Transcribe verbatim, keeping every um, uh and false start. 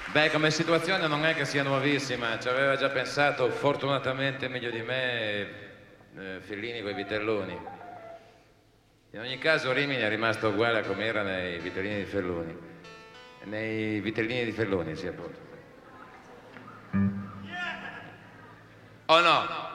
Beh, come situazione non è che sia nuovissima, ci aveva già pensato fortunatamente meglio di me eh, Fellini con i vitelloni. In ogni caso Rimini è rimasto uguale a come era nei vitellini di Felloni. Nei vitellini di Felloni, sì, appunto. Oh no!